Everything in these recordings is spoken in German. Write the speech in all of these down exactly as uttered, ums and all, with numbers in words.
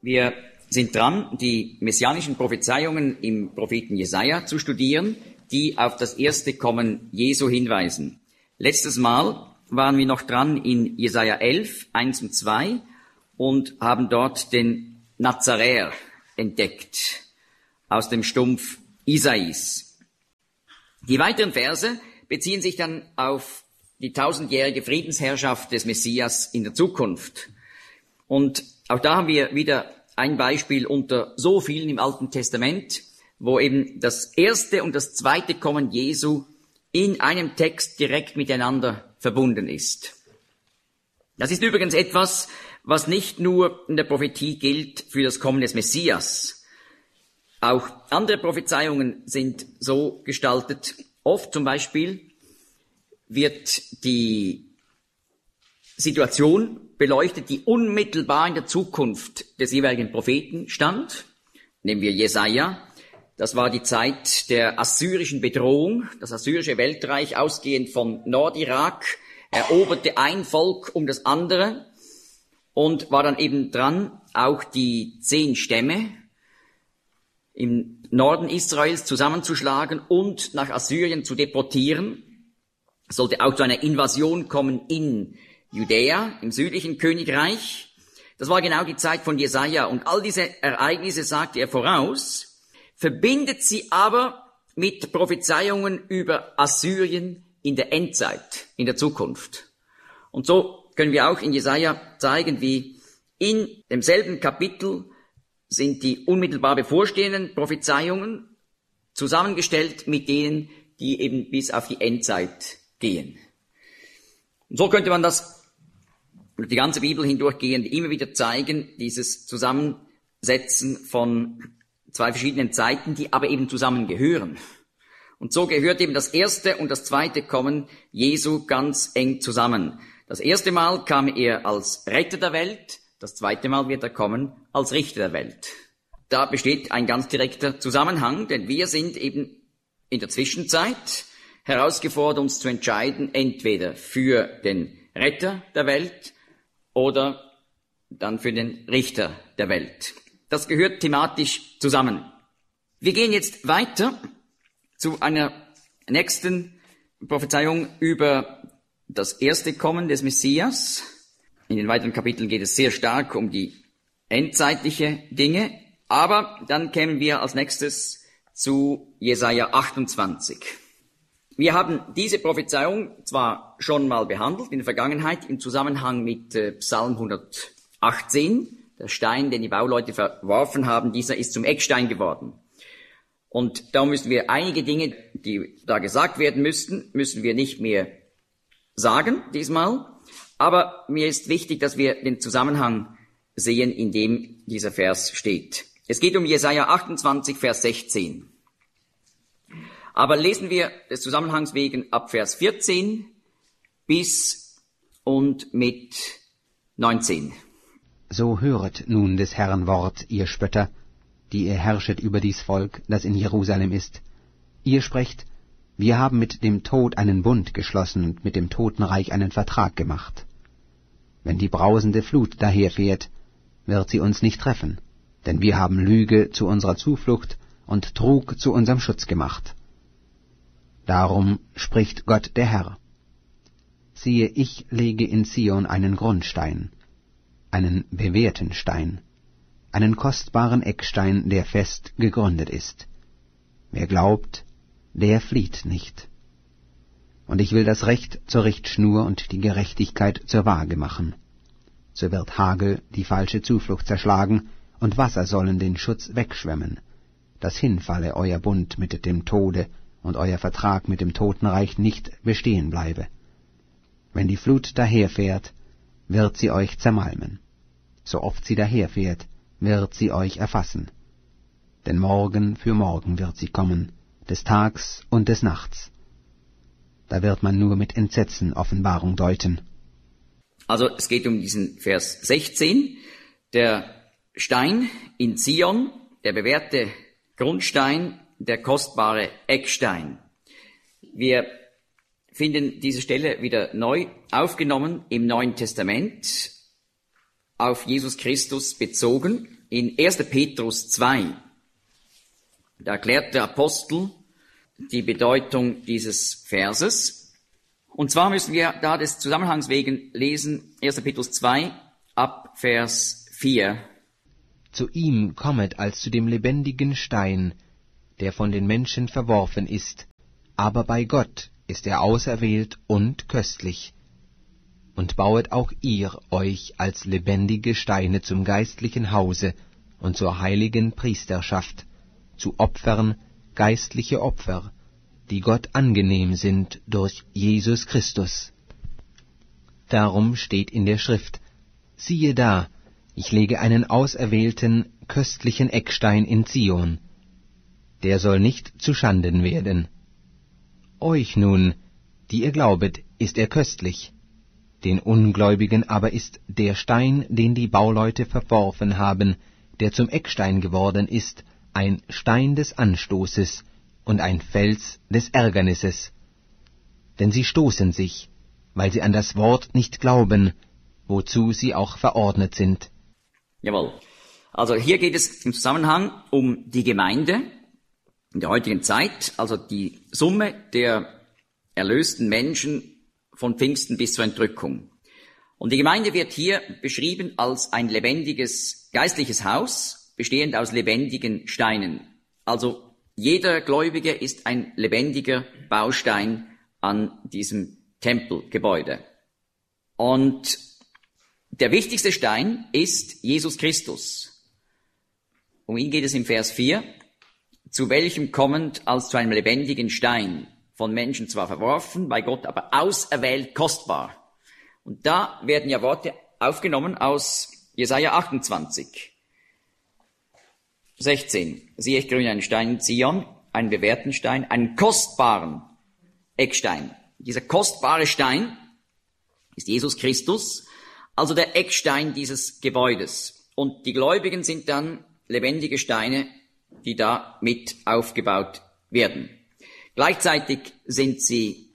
Wir sind dran, die messianischen Prophezeiungen im Propheten Jesaja zu studieren, die auf das erste Kommen Jesu hinweisen. Letztes Mal waren wir noch dran in Jesaja elf, eins und zwei und haben dort den Nazaräer entdeckt aus dem Stumpf Isais. Die weiteren Verse beziehen sich dann auf die tausendjährige Friedensherrschaft des Messias in der Zukunft. Und auch da haben wir wieder ein Beispiel unter so vielen im Alten Testament, wo eben das erste und das zweite Kommen Jesu in einem Text direkt miteinander verbunden ist. Das ist übrigens etwas, was nicht nur in der Prophetie gilt für das Kommen des Messias. Auch andere Prophezeiungen sind so gestaltet. Oft zum Beispiel wird die Situation beleuchtet, die unmittelbar in der Zukunft des jeweiligen Propheten stand. Nehmen wir Jesaja. Das war die Zeit der assyrischen Bedrohung. Das assyrische Weltreich, ausgehend von Nordirak, eroberte ein Volk um das andere und war dann eben dran, auch die zehn Stämme im Norden Israels zusammenzuschlagen und nach Assyrien zu deportieren. Es sollte auch zu einer Invasion kommen in Judäa, im südlichen Königreich. Das war genau die Zeit von Jesaja. Und all diese Ereignisse sagte er voraus, verbindet sie aber mit Prophezeiungen über Assyrien in der Endzeit, in der Zukunft. Und so können wir auch in Jesaja zeigen, wie in demselben Kapitel sind die unmittelbar bevorstehenden Prophezeiungen zusammengestellt mit denen, die eben bis auf die Endzeit gehen. Und so könnte man das durch die ganze Bibel hindurchgehend immer wieder zeigen, dieses Zusammensetzen von zwei verschiedenen Zeiten, die aber eben zusammengehören. Und so gehört eben das erste und das zweite Kommen Jesu ganz eng zusammen. Das erste Mal kam er als Retter der Welt, das zweite Mal wird er kommen als Richter der Welt. Da besteht ein ganz direkter Zusammenhang, denn wir sind eben in der Zwischenzeit herausgefordert, uns zu entscheiden, entweder für den Retter der Welt oder dann für den Richter der Welt. Das gehört thematisch zusammen. Wir gehen jetzt weiter zu einer nächsten Prophezeiung über das erste Kommen des Messias. In den weiteren Kapiteln geht es sehr stark um die endzeitliche Dinge, aber dann kämen wir als nächstes zu Jesaja achtundzwanzig. Wir haben diese Prophezeiung zwar schon mal behandelt in der Vergangenheit im Zusammenhang mit äh, Psalm hundertachtzehn. Der Stein, den die Bauleute verworfen haben, dieser ist zum Eckstein geworden. Und da müssen wir einige Dinge, die da gesagt werden müssten, müssen wir nicht mehr sagen diesmal. Aber mir ist wichtig, dass wir den Zusammenhang sehen, in dem dieser Vers steht. Es geht um Jesaja achtundzwanzig, Vers sechzehn. Aber lesen wir des Zusammenhangs wegen ab Vers vierzehn bis und mit neunzehn. So höret nun des Herrn Wort, ihr Spötter, die ihr herrschet über dies Volk, das in Jerusalem ist. Ihr sprecht, wir haben mit dem Tod einen Bund geschlossen und mit dem Totenreich einen Vertrag gemacht. Wenn die brausende Flut daherfährt, wird sie uns nicht treffen, denn wir haben Lüge zu unserer Zuflucht und Trug zu unserem Schutz gemacht. Darum spricht Gott der Herr. Siehe, ich lege in Zion einen Grundstein, einen bewährten Stein, einen kostbaren Eckstein, der fest gegründet ist. Wer glaubt, der flieht nicht. Und ich will das Recht zur Richtschnur und die Gerechtigkeit zur Waage machen. So wird Hagel die falsche Zuflucht zerschlagen, und Wasser sollen den Schutz wegschwemmen, dass hinfalle euer Bund mit dem Tode und euer Vertrag mit dem Totenreich nicht bestehen bleibe. Wenn die Flut daherfährt, wird sie euch zermalmen. So oft sie daherfährt, wird sie euch erfassen. Denn morgen für morgen wird sie kommen, des Tags und des Nachts. Da wird man nur mit Entsetzen Offenbarung deuten. Also es geht um diesen Vers sechzehn. Der Stein in Zion, der bewährte Grundstein, der kostbare Eckstein. Wir finden diese Stelle wieder neu aufgenommen im Neuen Testament. auf Jesus Christus bezogen. In erster Petrus zwei, da erklärt der Apostel die Bedeutung dieses Verses. Und zwar müssen wir da des Zusammenhangs wegen lesen, erster Petrus zwei, ab Vers vier. Zu ihm kommet als zu dem lebendigen Stein, der von den Menschen verworfen ist, aber bei Gott ist er auserwählt und köstlich. Und bauet auch ihr euch als lebendige Steine zum geistlichen Hause und zur heiligen Priesterschaft, zu Opfern, geistliche Opfer, die Gott angenehm sind durch Jesus Christus. Darum steht in der Schrift, siehe da, ich lege einen auserwählten, köstlichen Eckstein in Zion, der soll nicht zu Schanden werden. Euch nun, die ihr glaubet, ist er köstlich, den Ungläubigen aber ist der Stein, den die Bauleute verworfen haben, der zum Eckstein geworden ist, ein Stein des Anstoßes und ein Fels des Ärgernisses. Denn sie stoßen sich, weil sie an das Wort nicht glauben, wozu sie auch verordnet sind. Jawohl. Also hier geht es im Zusammenhang um die Gemeinde in der heutigen Zeit, also die Summe der erlösten Menschen von Pfingsten bis zur Entrückung. Und die Gemeinde wird hier beschrieben als ein lebendiges geistliches Haus, bestehend aus lebendigen Steinen. Also jeder Gläubige ist ein lebendiger Baustein an diesem Tempelgebäude. Und der wichtigste Stein ist Jesus Christus. Um ihn geht es im Vers vier, zu welchem kommend als zu einem lebendigen Stein, von Menschen zwar verworfen, bei Gott aber auserwählt kostbar. Und da werden ja Worte aufgenommen aus Jesaja achtundzwanzig, sechzehn. Siehe, ich grüne einen Stein in Zion, einen bewährten Stein, einen kostbaren Eckstein. Dieser kostbare Stein ist Jesus Christus, also der Eckstein dieses Gebäudes. Und die Gläubigen sind dann lebendige Steine, die da mit aufgebaut werden. Gleichzeitig sind sie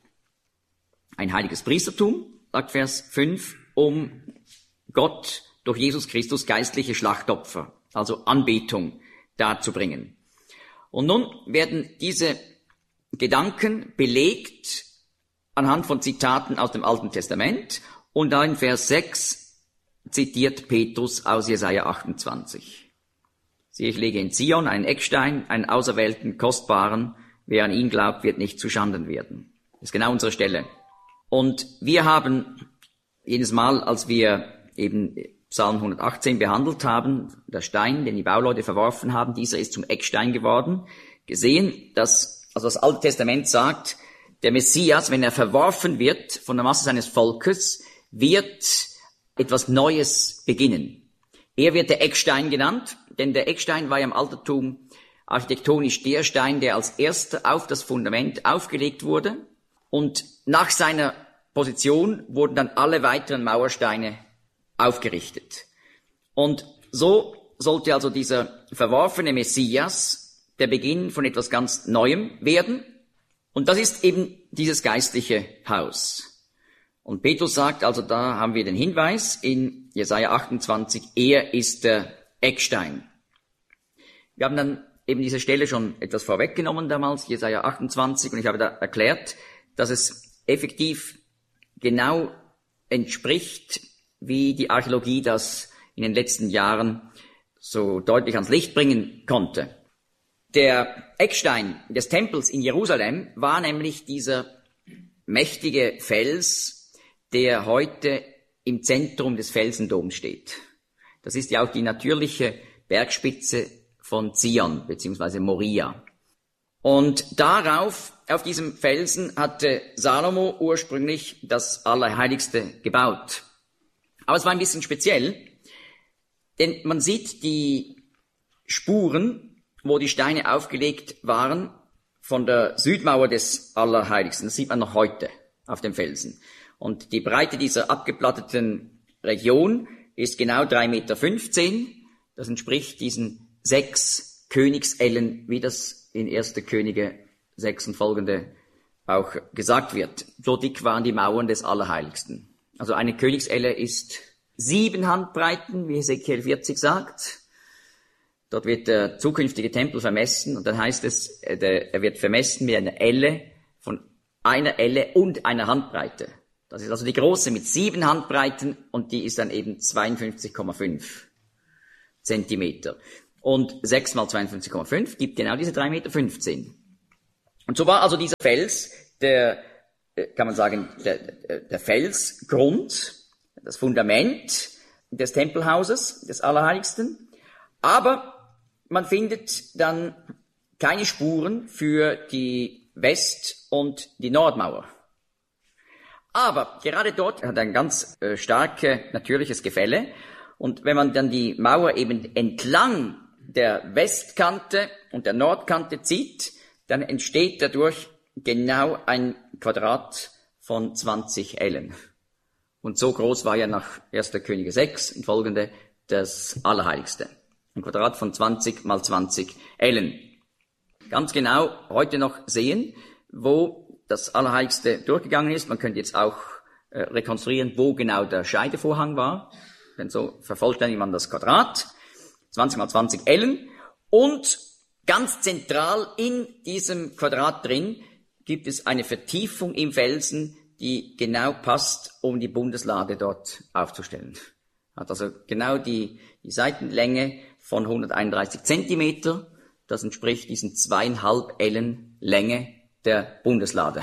ein heiliges Priestertum, sagt Vers fünf, um Gott durch Jesus Christus geistliche Schlachtopfer, also Anbetung, darzubringen. Und nun werden diese Gedanken belegt anhand von Zitaten aus dem Alten Testament, und da in Vers sechs zitiert Petrus aus Jesaja achtundzwanzig. Siehe, ich lege in Zion einen Eckstein, einen auserwählten, kostbaren, wer an ihn glaubt, wird nicht zu Schanden werden. Das ist genau unsere Stelle. Und wir haben jedes Mal, als wir eben Psalm hundertachtzehn behandelt haben, der Stein, den die Bauleute verworfen haben, dieser ist zum Eckstein geworden, gesehen, dass, also das Alte Testament sagt, der Messias, wenn er verworfen wird von der Masse seines Volkes, wird etwas Neues beginnen. Er wird der Eckstein genannt, denn der Eckstein war ja im Altertum architektonisch der Stein, der als erster auf das Fundament aufgelegt wurde. Und nach seiner Position wurden dann alle weiteren Mauersteine aufgerichtet. Und so sollte also dieser verworfene Messias der Beginn von etwas ganz Neuem werden. Und das ist eben dieses geistliche Haus. Und Petrus sagt, also da haben wir den Hinweis in Jesaja achtundzwanzig, er ist der Eckstein. Wir haben dann eben diese Stelle schon etwas vorweggenommen damals, Jesaja achtundzwanzig, und ich habe da erklärt, dass es effektiv genau entspricht, wie die Archäologie das in den letzten Jahren so deutlich ans Licht bringen konnte. Der Eckstein des Tempels in Jerusalem war nämlich dieser mächtige Fels, der heute im Zentrum des Felsendoms steht. Das ist ja auch die natürliche Bergspitze von Zion bzw. Moria. Und darauf, auf diesem Felsen, hatte Salomo ursprünglich das Allerheiligste gebaut. Aber es war ein bisschen speziell, denn man sieht die Spuren, wo die Steine aufgelegt waren, von der Südmauer des Allerheiligsten. Das sieht man noch heute auf dem Felsen. Und die Breite dieser abgeplatteten Region ist genau drei Meter fünfzehn. Das entspricht diesen sechs Königsellen, wie das in erster Könige sechs und folgende auch gesagt wird. So dick waren die Mauern des Allerheiligsten. Also eine Königselle ist sieben Handbreiten, wie Hesekiel vierzig sagt. Dort wird der zukünftige Tempel vermessen und dann heißt es, er wird vermessen mit einer Elle von einer Elle und einer Handbreite. Das ist also die große mit sieben Handbreiten und die ist dann eben zweiundfünfzig Komma fünf Zentimeter. Und sechs mal zweiundfünfzig Komma fünf gibt genau diese drei Meter fünfzehn. Und so war also dieser Fels, der, kann man sagen, der, der Felsgrund, das Fundament des Tempelhauses, des Allerheiligsten. Aber man findet dann keine Spuren für die West- und die Nordmauer. Aber gerade dort hat er ein ganz äh, starkes natürliches Gefälle. Und wenn man dann die Mauer eben entlang der Westkante und der Nordkante zieht, dann entsteht dadurch genau ein Quadrat von zwanzig Ellen. Und so groß war ja nach erster Könige sechs und folgende das Allerheiligste. Ein Quadrat von zwanzig mal zwanzig Ellen. Ganz genau heute noch sehen, wo das Allerheiligste durchgegangen ist. Man könnte jetzt auch äh, rekonstruieren, wo genau der Scheidevorhang war. Denn so vervollständigt man das Quadrat. zwanzig mal zwanzig Ellen. Und ganz zentral in diesem Quadrat drin gibt es eine Vertiefung im Felsen, die genau passt, um die Bundeslade dort aufzustellen. Hat also genau die, die Seitenlänge von hunderteinunddreißig Zentimeter. Das entspricht diesen zweieinhalb Ellen Länge der Bundeslade.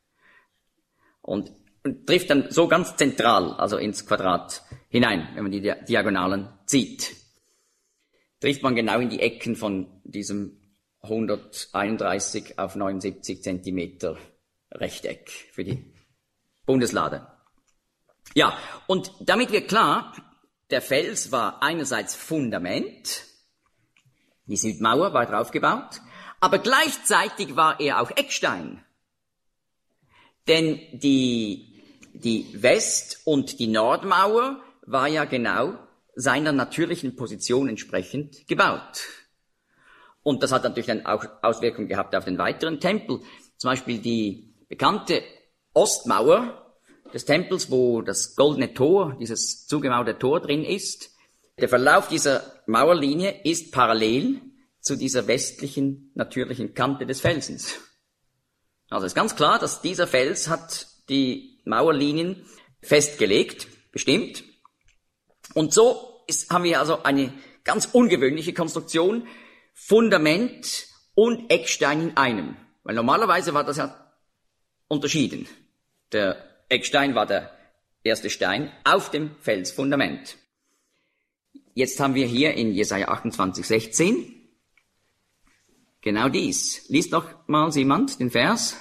Und, und trifft dann so ganz zentral, also ins Quadrat hinein, wenn man die Diagonalen zieht. Trifft man genau in die Ecken von diesem hunderteinunddreißig auf neunundsiebzig Zentimeter Rechteck für die Bundeslade. Ja, und damit wird klar, der Fels war einerseits Fundament, die Südmauer war drauf gebaut, aber gleichzeitig war er auch Eckstein. Denn die, die West- und die Nordmauer war ja genau seiner natürlichen Position entsprechend gebaut. Und das hat natürlich dann auch Auswirkungen gehabt auf den weiteren Tempel. Zum Beispiel die bekannte Ostmauer des Tempels, wo das goldene Tor, dieses zugemauerte Tor drin ist. Der Verlauf dieser Mauerlinie ist parallel zu dieser westlichen natürlichen Kante des Felsens. Also ist ganz klar, dass dieser Fels hat die Mauerlinien festgelegt, bestimmt. Und so ist, haben wir also eine ganz ungewöhnliche Konstruktion, Fundament und Eckstein in einem. Weil normalerweise war das ja unterschieden. Der Eckstein war der erste Stein auf dem Felsfundament. Jetzt haben wir hier in Jesaja achtundzwanzig, sechzehn genau dies. Liest noch mal jemand den Vers.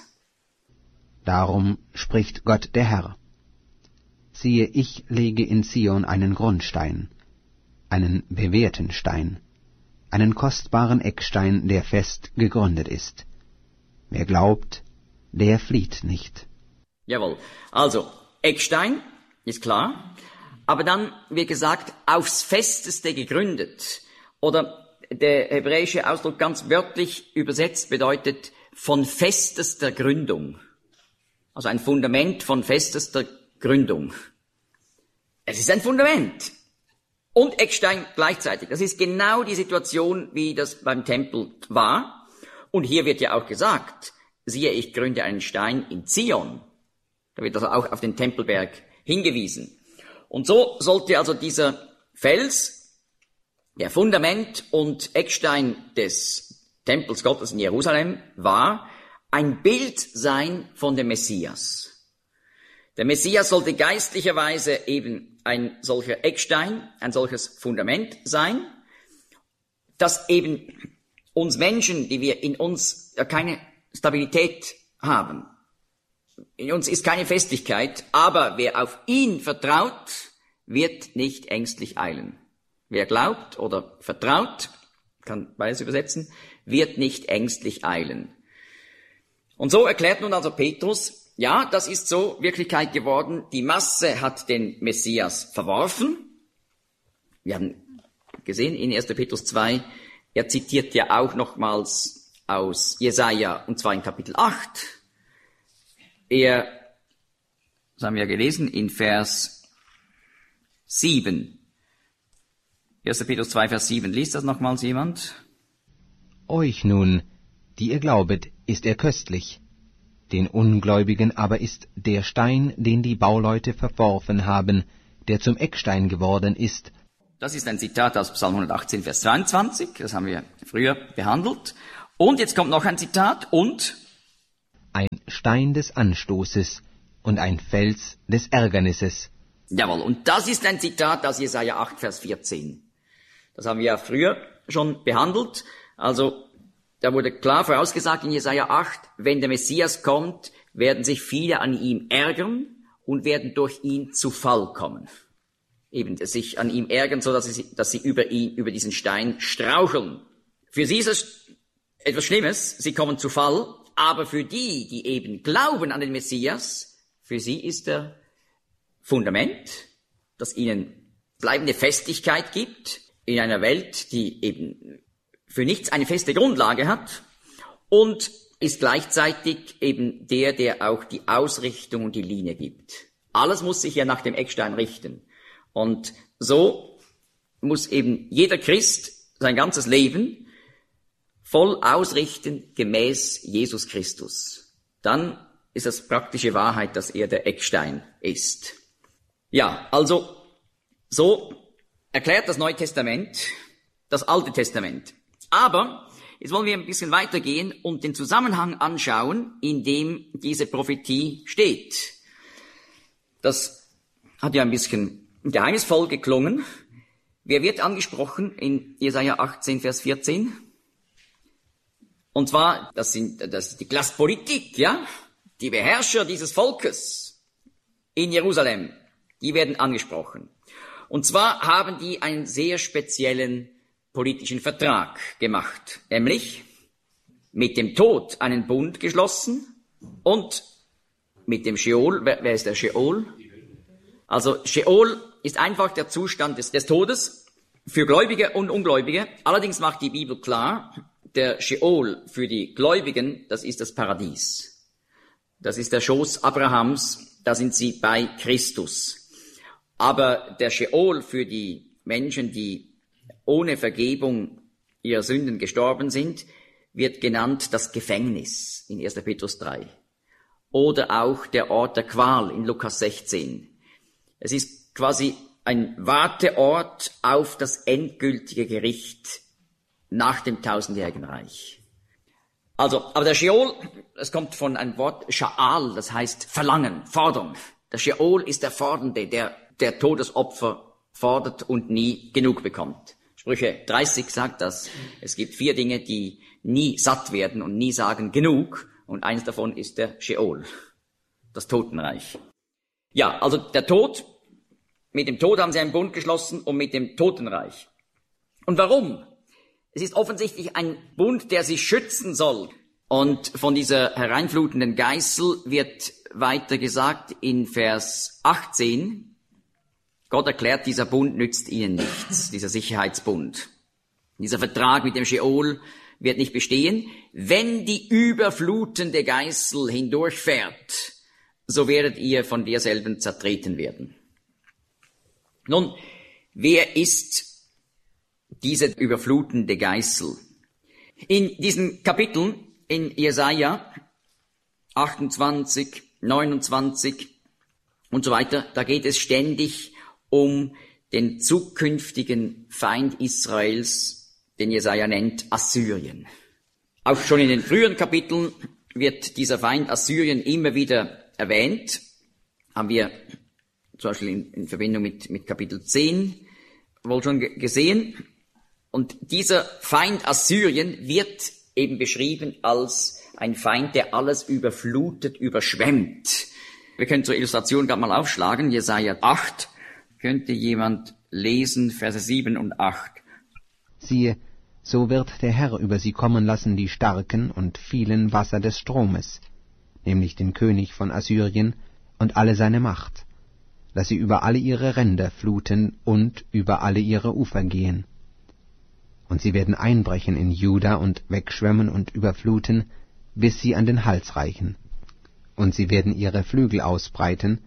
Darum spricht Gott der Herr. Siehe, ich lege in Zion einen Grundstein, einen bewährten Stein, einen kostbaren Eckstein, der fest gegründet ist. Wer glaubt, der flieht nicht. Jawohl. Also, Eckstein, ist klar. Aber dann wird gesagt, aufs Festeste gegründet. Oder der hebräische Ausdruck ganz wörtlich übersetzt bedeutet von festester Gründung. Also ein Fundament von festester Gründung. Es ist ein Fundament. Und Eckstein gleichzeitig. Das ist genau die Situation, wie das beim Tempel war. Und hier wird ja auch gesagt, siehe, ich gründe einen Stein in Zion. Da wird also auch auf den Tempelberg hingewiesen. Und so sollte also dieser Fels, der Fundament und Eckstein des Tempels Gottes in Jerusalem war, ein Bild sein von dem Messias. Der Messias sollte geistlicherweise eben ein solcher Eckstein, ein solches Fundament sein, das eben uns Menschen, die wir in uns ja keine Stabilität haben, in uns ist keine Festigkeit, aber wer auf ihn vertraut, wird nicht ängstlich eilen. Wer glaubt oder vertraut, kann beides übersetzen, wird nicht ängstlich eilen. Und so erklärt nun also Petrus, ja, das ist so Wirklichkeit geworden. Die Masse hat den Messias verworfen. Wir haben gesehen in erster Petrus zwei, er zitiert ja auch nochmals aus Jesaja, und zwar in Kapitel acht. Er, das haben wir gelesen, in Vers sieben. erster Petrus zwei, Vers sieben. Liest das nochmals jemand? Euch nun, die ihr glaubet, ist er köstlich. Den Ungläubigen aber ist der Stein, den die Bauleute verworfen haben, der zum Eckstein geworden ist. Das ist ein Zitat aus Psalm hundertachtzehn, Vers zweiundzwanzig. Das haben wir früher behandelt. Und jetzt kommt noch ein Zitat. Und ein Stein des Anstoßes und ein Fels des Ärgernisses. Jawohl, und das ist ein Zitat aus Jesaja acht, Vers vierzehn. Das haben wir ja früher schon behandelt. Also, da wurde klar vorausgesagt in Jesaja acht, wenn der Messias kommt, werden sich viele an ihm ärgern und werden durch ihn zu Fall kommen. Eben, sich an ihm ärgern, so dass sie, dass sie über ihn, über diesen Stein straucheln. Für sie ist es etwas Schlimmes, sie kommen zu Fall, aber für die, die eben glauben an den Messias, für sie ist er Fundament, das ihnen bleibende Festigkeit gibt in einer Welt, die eben für nichts eine feste Grundlage hat und ist gleichzeitig eben der, der auch die Ausrichtung und die Linie gibt. Alles muss sich ja nach dem Eckstein richten. Und so muss eben jeder Christ sein ganzes Leben voll ausrichten gemäß Jesus Christus. Dann ist das praktische Wahrheit, dass er der Eckstein ist. Ja, also so erklärt das Neue Testament das Alte Testament. Aber jetzt wollen wir ein bisschen weitergehen und den Zusammenhang anschauen, in dem diese Prophetie steht. Das hat ja ein bisschen geheimnisvoll geklungen. Wer wird angesprochen in Jesaja achtzehn, Vers vierzehn? Und zwar, das sind, das ist die Classe Politique, ja? Die Beherrscher dieses Volkes in Jerusalem, die werden angesprochen. Und zwar haben die einen sehr speziellen politischen Vertrag gemacht, nämlich mit dem Tod einen Bund geschlossen und mit dem Scheol. Wer, wer ist der Scheol? Also Scheol ist einfach der Zustand des, des Todes für Gläubige und Ungläubige. Allerdings macht die Bibel klar, der Scheol für die Gläubigen, das ist das Paradies. Das ist der Schoß Abrahams, da sind sie bei Christus. Aber der Scheol für die Menschen, die ohne Vergebung ihrer Sünden gestorben sind, wird genannt das Gefängnis in erster Petrus drei. Oder auch der Ort der Qual in Lukas sechzehn. Es ist quasi ein Warteort auf das endgültige Gericht nach dem tausendjährigen Reich. Also, aber der Scheol, es kommt von einem Wort Sha'al, das heißt verlangen, fordern. Der Scheol ist der Fordernde, der der Todesopfer fordert und nie genug bekommt. Sprüche dreißig sagt das. Es gibt vier Dinge, die nie satt werden und nie sagen genug. Und eines davon ist der Scheol, das Totenreich. Ja, also der Tod, mit dem Tod haben sie einen Bund geschlossen und mit dem Totenreich. Und warum? Es ist offensichtlich ein Bund, der sie schützen soll. Und von dieser hereinflutenden Geißel wird weiter gesagt in Vers achtzehn, Gott erklärt, dieser Bund nützt ihnen nichts, dieser Sicherheitsbund. Dieser Vertrag mit dem Scheol wird nicht bestehen. Wenn die überflutende Geißel hindurchfährt, so werdet ihr von derselben zertreten werden. Nun, wer ist diese überflutende Geißel? In diesen Kapiteln, in Jesaja achtundzwanzig, neunundzwanzig und so weiter, da geht es ständig um den zukünftigen Feind Israels, den Jesaja nennt Assyrien. Auch schon in den früheren Kapiteln wird dieser Feind Assyrien immer wieder erwähnt. Haben wir zum Beispiel in, in Verbindung mit, mit Kapitel zehn wohl schon g- gesehen. Und dieser Feind Assyrien wird eben beschrieben als ein Feind, der alles überflutet, überschwemmt. Wir können zur Illustration gerade mal aufschlagen, Jesaja acht. Könnte jemand lesen, Verse sieben und acht. Siehe, so wird der Herr über sie kommen lassen die starken und vielen Wasser des Stromes, nämlich den König von Assyrien und alle seine Macht, dass sie über alle ihre Ränder fluten und über alle ihre Ufer gehen. Und sie werden einbrechen in Juda und wegschwemmen und überfluten, bis sie an den Hals reichen. Und sie werden ihre Flügel ausbreiten,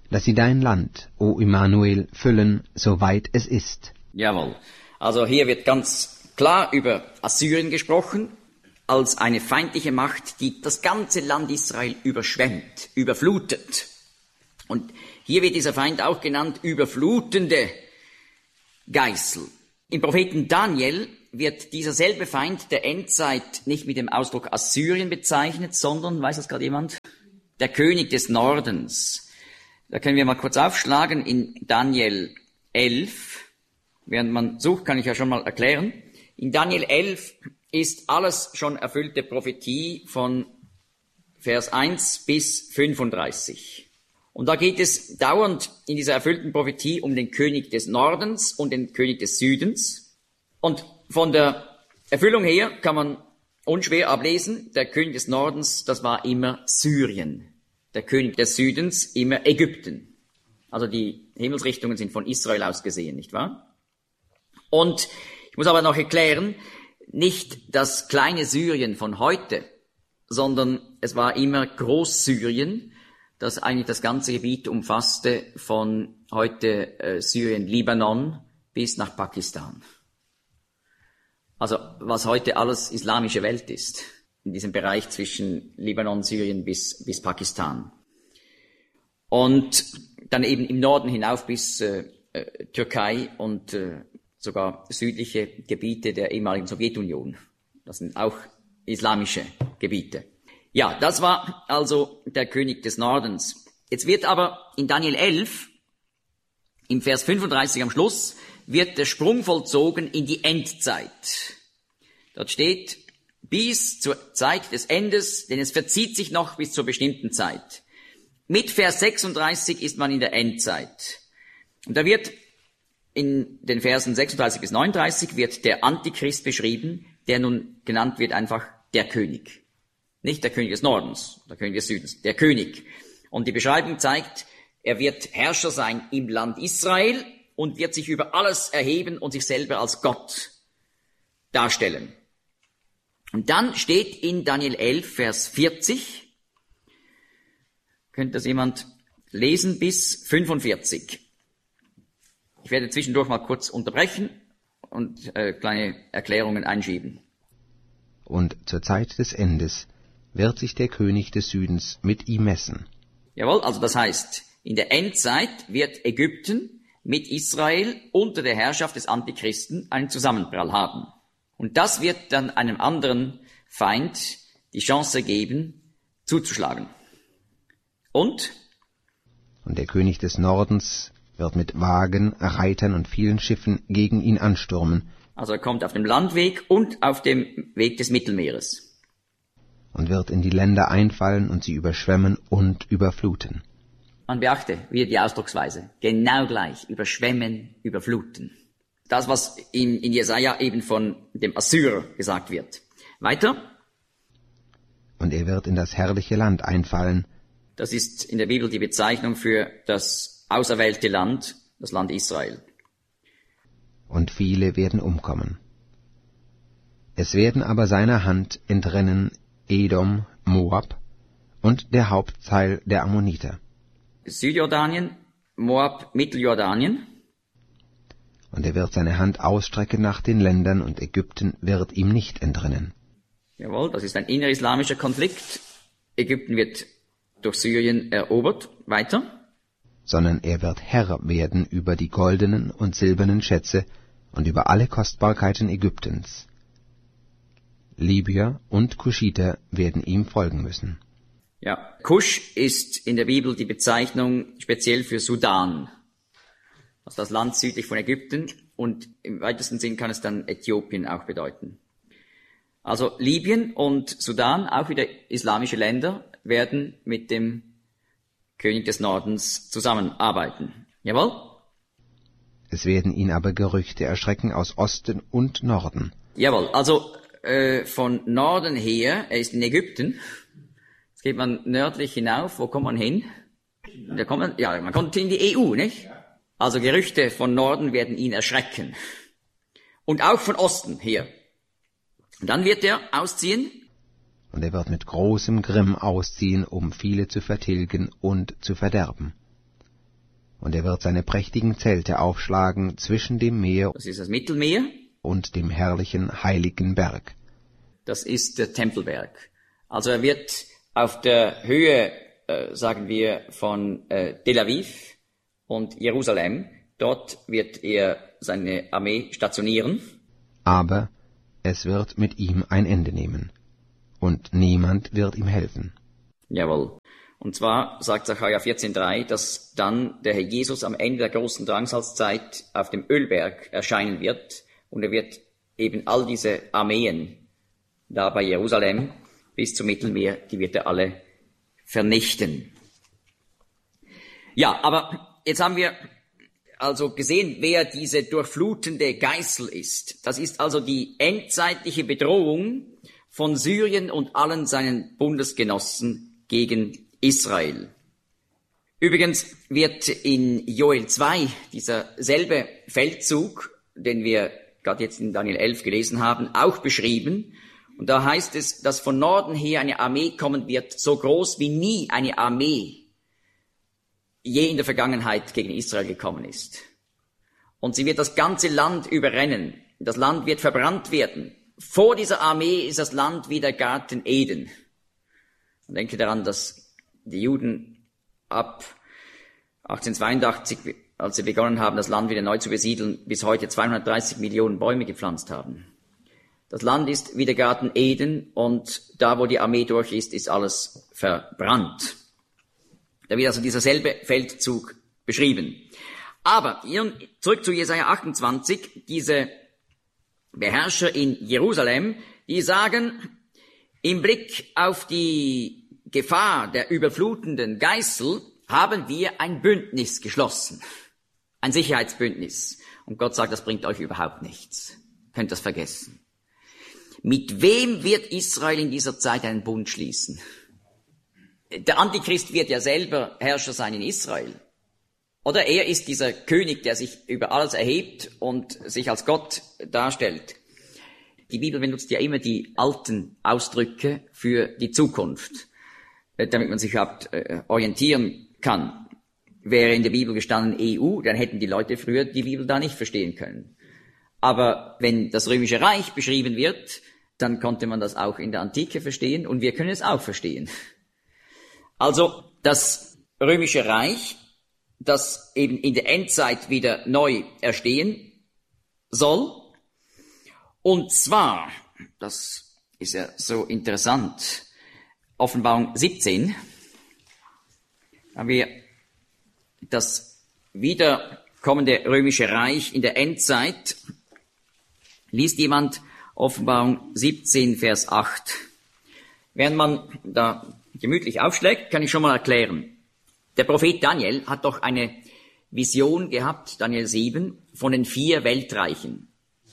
dass sie dein Land, o Immanuel, füllen, soweit es ist. Jawohl. Also hier wird ganz klar über Assyrien gesprochen, als eine feindliche Macht, die das ganze Land Israel überschwemmt, überflutet. Und hier wird dieser Feind auch genannt überflutende Geißel. Im Propheten Daniel wird dieser selbe Feind der Endzeit nicht mit dem Ausdruck Assyrien bezeichnet, sondern, weiß das gerade jemand? Der König des Nordens. Da können wir mal kurz aufschlagen in Daniel elf. Während man sucht, kann ich ja schon mal erklären. In Daniel elf ist alles schon erfüllte Prophetie von Vers eins bis fünfunddreißig. Und da geht es dauernd in dieser erfüllten Prophetie um den König des Nordens und den König des Südens. Und von der Erfüllung her kann man unschwer ablesen, der König des Nordens, das war immer Syrien. Der König des Südens immer Ägypten. Also die Himmelsrichtungen sind von Israel aus gesehen, nicht wahr? Und ich muss aber noch erklären, nicht das kleine Syrien von heute, sondern es war immer Großsyrien, das eigentlich das ganze Gebiet umfasste von heute äh, Syrien, Libanon bis nach Pakistan. Also was heute alles islamische Welt ist, in diesem Bereich zwischen Libanon, Syrien bis, bis Pakistan. Und dann eben im Norden hinauf bis äh, äh, Türkei und äh, sogar südliche Gebiete der ehemaligen Sowjetunion. Das sind auch islamische Gebiete. Ja, das war also der König des Nordens. Jetzt wird aber in Daniel elf, im Vers fünfunddreißig am Schluss, wird der Sprung vollzogen in die Endzeit. Dort steht, bis zur Zeit des Endes, denn es verzieht sich noch bis zur bestimmten Zeit. Mit Vers sechsunddreißig ist man in der Endzeit. Und da wird in den Versen sechsunddreißig bis neununddreißig wird der Antichrist beschrieben, der nun genannt wird einfach der König. Nicht der König des Nordens, der König des Südens, der König. Und die Beschreibung zeigt, er wird Herrscher sein im Land Israel und wird sich über alles erheben und sich selber als Gott darstellen. Und dann steht in Daniel elf, Vers vierzig, könnte das jemand lesen, bis fünfundvierzig. Ich werde zwischendurch mal kurz unterbrechen und äh, kleine Erklärungen einschieben. Und zur Zeit des Endes wird sich der König des Südens mit ihm messen. Jawohl, also das heißt, in der Endzeit wird Ägypten mit Israel unter der Herrschaft des Antichristen einen Zusammenprall haben. Und das wird dann einem anderen Feind die Chance geben, zuzuschlagen. Und? Und der König des Nordens wird mit Wagen, Reitern und vielen Schiffen gegen ihn anstürmen. Also er kommt auf dem Landweg und auf dem Weg des Mittelmeeres. Und wird in die Länder einfallen und sie überschwemmen und überfluten. Man beachte wieder die Ausdrucksweise. Genau gleich. Überschwemmen, überfluten. Das, was in, in Jesaja eben von dem Assyrer gesagt wird. Weiter. Und er wird in das herrliche Land einfallen. Das ist in der Bibel die Bezeichnung für das auserwählte Land, das Land Israel. Und viele werden umkommen. Es werden aber seiner Hand entrennen Edom, Moab und der Hauptteil der Ammoniter. Südjordanien, Moab, Mitteljordanien. Und er wird seine Hand ausstrecken nach den Ländern, und Ägypten wird ihm nicht entrennen. Jawohl, das ist ein innerislamischer Konflikt. Ägypten wird durch Syrien erobert. Weiter. Sondern er wird Herr werden über die goldenen und silbernen Schätze und über alle Kostbarkeiten Ägyptens. Libyer und Kuschiter werden ihm folgen müssen. Ja, Kusch ist in der Bibel die Bezeichnung speziell für Sudan. Also das Land südlich von Ägypten, und im weitesten Sinn kann es dann Äthiopien auch bedeuten. Also Libyen und Sudan, auch wieder islamische Länder, werden mit dem König des Nordens zusammenarbeiten. Jawohl? Es werden ihn aber Gerüchte erschrecken aus Osten und Norden. Jawohl, also äh, von Norden her, er ist in Ägypten. Jetzt geht man nördlich hinauf, wo kommt man hin? Da kommt man, ja, man kommt in die E U, nicht? Also Gerüchte von Norden werden ihn erschrecken. Und auch von Osten her. Und dann wird er ausziehen. Und er wird mit großem Grimm ausziehen, um viele zu vertilgen und zu verderben. und er wird seine prächtigen Zelte aufschlagen zwischen dem Meer Das ist das Mittelmeer. und dem herrlichen heiligen Berg. Das ist der Tempelberg. Also er wird auf der Höhe, äh, sagen wir, von äh, Tel Aviv und Jerusalem, dort wird er seine Armee stationieren. Aber es wird mit ihm ein Ende nehmen, und niemand wird ihm helfen. Jawohl. Und zwar sagt Sacharja vierzehn drei, dass dann der Herr Jesus am Ende der großen Drangsalzzeit auf dem Ölberg erscheinen wird und er wird eben all diese Armeen da bei Jerusalem bis zum Mittelmeer, die wird er alle vernichten. Ja, aber jetzt haben wir also gesehen, wer diese durchflutende Geißel ist. Das ist also die endzeitliche Bedrohung von Syrien und allen seinen Bundesgenossen gegen Israel. Übrigens wird in Joel zwei dieser selbe Feldzug, den wir gerade jetzt in Daniel elf gelesen haben, auch beschrieben. Und da heißt es, dass von Norden her eine Armee kommen wird, so groß wie nie eine Armee je in der Vergangenheit gegen Israel gekommen ist. Und sie wird das ganze Land überrennen. Das Land wird verbrannt werden. Vor dieser Armee ist das Land wie der Garten Eden. Und denke daran, dass die Juden ab achtzehnhundertzweiundachtzig, als sie begonnen haben, das Land wieder neu zu besiedeln, bis heute zweihundertdreißig Millionen Bäume gepflanzt haben. Das Land ist wie der Garten Eden und da, wo die Armee durch ist, ist alles verbrannt. Da wird also dieser selbe Feldzug beschrieben. Aber zurück zu Jesaja achtundzwanzig, diese Beherrscher in Jerusalem, die sagen, im Blick auf die Gefahr der überflutenden Geißel haben wir ein Bündnis geschlossen. Ein Sicherheitsbündnis. Und Gott sagt, das bringt euch überhaupt nichts. Könnt das vergessen. Mit wem wird Israel in dieser Zeit einen Bund schließen? Der Antichrist wird ja selber Herrscher sein in Israel. Oder er ist dieser König, der sich über alles erhebt und sich als Gott darstellt. Die Bibel benutzt ja immer die alten Ausdrücke für die Zukunft, damit man sich überhaupt äh, orientieren kann. Wäre in der Bibel gestanden E U, dann hätten die Leute früher die Bibel da nicht verstehen können. Aber wenn das Römische Reich beschrieben wird, dann konnte man das auch in der Antike verstehen und wir können es auch verstehen. Also das Römische Reich, das eben in der Endzeit wieder neu erstehen soll. Und zwar, das ist ja so interessant, Offenbarung siebzehn, haben wir das wiederkommende Römische Reich in der Endzeit. Liest jemand Offenbarung siebzehn, Vers acht. Während man da gemütlich aufschlägt, kann ich schon mal erklären. Der Prophet Daniel hat doch eine Vision gehabt, Daniel sieben, von den vier Weltreichen,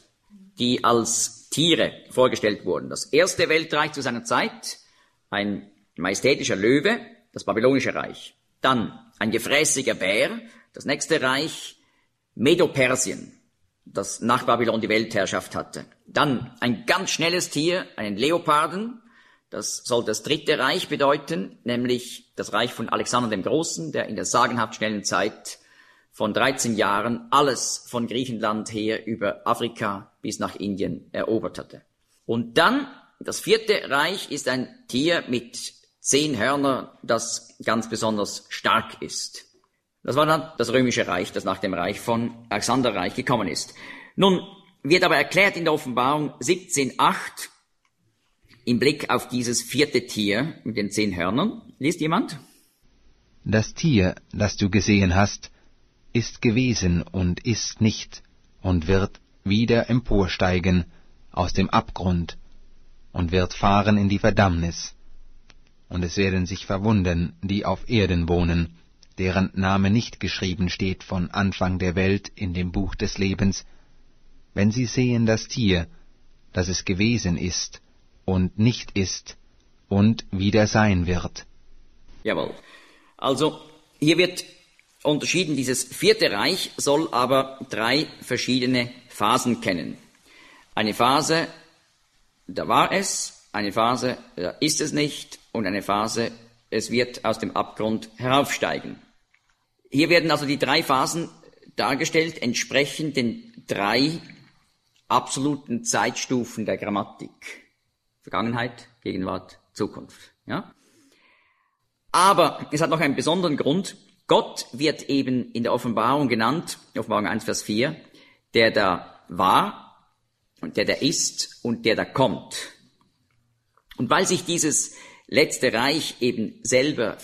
die als Tiere vorgestellt wurden. Das erste Weltreich zu seiner Zeit, ein majestätischer Löwe, das babylonische Reich. Dann ein gefräßiger Bär, das nächste Reich, Medo-Persien, das nach Babylon die Weltherrschaft hatte. Dann ein ganz schnelles Tier, einen Leoparden, das soll das dritte Reich bedeuten, nämlich das Reich von Alexander dem Großen, der in der sagenhaft schnellen Zeit von dreizehn Jahren alles von Griechenland her über Afrika bis nach Indien erobert hatte. Und dann, das vierte Reich ist ein Tier mit zehn Hörnern, das ganz besonders stark ist. Das war dann das Römische Reich, das nach dem Reich von Alexanderreich gekommen ist. Nun wird aber erklärt in der Offenbarung siebzehn acht im Blick auf dieses vierte Tier mit den zehn Hörnern. Liest jemand? Das Tier, das du gesehen hast, ist gewesen und ist nicht und wird wieder emporsteigen aus dem Abgrund und wird fahren in die Verdammnis. Und es werden sich verwundern, die auf Erden wohnen, deren Name nicht geschrieben steht von Anfang der Welt in dem Buch des Lebens, wenn sie sehen das Tier, das es gewesen ist und nicht ist und wieder sein wird. Jawohl. Also hier wird unterschieden, dieses vierte Reich soll aber drei verschiedene Phasen kennen. Eine Phase, da war es, eine Phase, da ist es nicht und eine Phase, es wird aus dem Abgrund heraufsteigen. Hier werden also die drei Phasen dargestellt, entsprechend den drei absoluten Zeitstufen der Grammatik. Vergangenheit, Gegenwart, Zukunft. Ja? Aber es hat noch einen besonderen Grund. Gott wird eben in der Offenbarung genannt, Offenbarung eins, Vers vier, der da war und der da ist und der da kommt. Und weil sich dieses letzte Reich eben selber